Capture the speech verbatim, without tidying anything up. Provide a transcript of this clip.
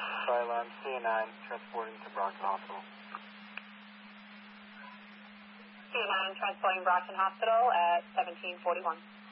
Alarm C A nine, transporting to Brockton Hospital. C A nine transporting Brockton Hospital at seventeen forty-one.